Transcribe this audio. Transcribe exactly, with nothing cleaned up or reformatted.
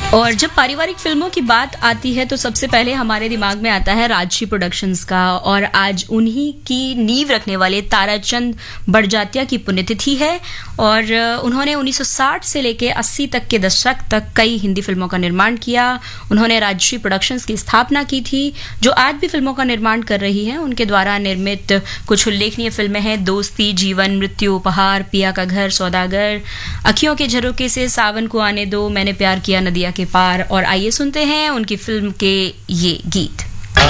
और जब पारिवारिक फिल्मों की बात आती है तो सबसे पहले हमारे दिमाग में आता है राजश्री प्रोडक्शंस का, और आज उन्हीं की नींव रखने वाले ताराचंद बड़जात्या की पुण्यतिथि है। और उन्होंने उन्नीस सौ साठ से लेकर अस्सी तक के दशक तक कई हिंदी फिल्मों का निर्माण किया। उन्होंने राजश्री प्रोडक्शंस की स्थापना की थी, जो आज भी फिल्मों का निर्माण कर रही है। उनके द्वारा निर्मित कुछ उल्लेखनीय फिल्में हैं दोस्ती, जीवन, मृत्यु, उपहार, पिया का घर, सौदागर, अखियों के झरोके से, सावन को आने दो, मैंने प्यार किया, नदिया के पार। और आइए सुनते हैं उनकी फिल्म के ये गीत।